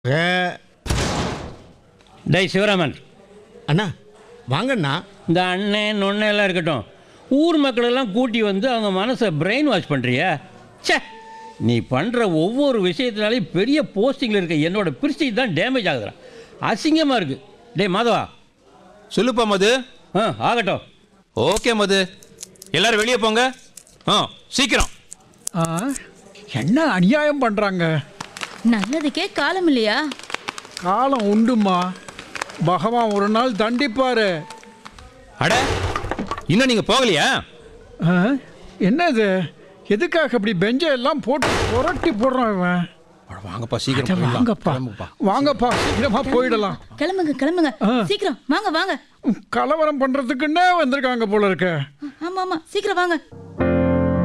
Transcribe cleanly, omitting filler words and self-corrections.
டேய் சிவராமன், அண்ணா வாங்கண்ணா. இந்த அண்ணன் நொண்ணெல்லாம் இருக்கட்டும், ஊர் மக்களெல்லாம் கூட்டி வந்து அவங்க மனசை பிரெயின் வாஷ் பண்ணுறியா? ச்சே, நீ பண்ணுற ஒவ்வொரு விஷயத்தினாலையும் பெரிய போஸ்டிங்கில் இருக்க என்னோட பிரிஸ்டீஜ் தான் டேமேஜ் ஆகுதுடா. அசிங்கமாக இருக்குது. டேய் மாதவா. சொல்லுப்பா மது. ஆகட்டும். ஓகே மது, எல்லாரும் வெளியே போங்க. சீக்கிரம். என்ன அநியாயம் பண்ணுறாங்க? நல்லதுக்கே காலம் இல்லையா? காலம் உண்டுமா, பகவான் ஒரு நாள் தண்டிப்பாரு. அட, இன்னும் நீங்கள் போகலையா? என்னது, எதுக்காக இப்படி பெஞ்சை எல்லாம் போட்டு புரட்டி போடுறான் இவன்? வாங்கப்பா சீக்கிரம். வாங்கப்பா வாங்கப்பா, சீக்கிரமா போயிடலாம். கிளம்புங்க கிளம்புங்க, சீக்கிரம் வாங்க வாங்க. கலவரம் பண்றதுக்குன்னே வந்திருக்காங்க போல இருக்க. ஆமா ஆமா, சீக்கிரம் வாங்க.